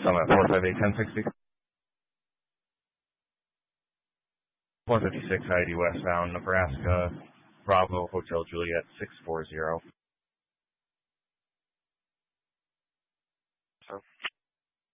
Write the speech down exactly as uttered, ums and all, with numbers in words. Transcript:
Summit four five eight ten sixty. one fifty-six I D westbound, Nebraska, Bravo Hotel Juliet six four zero.